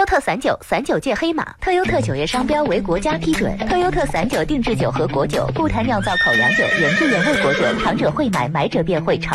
优特散酒，散酒界黑马，特优特酒业商标为国家批准。特优特散酒定制酒和果酒，不谈酿造口粮酒，原汁原味果酒，尝者会买，买者便会尝。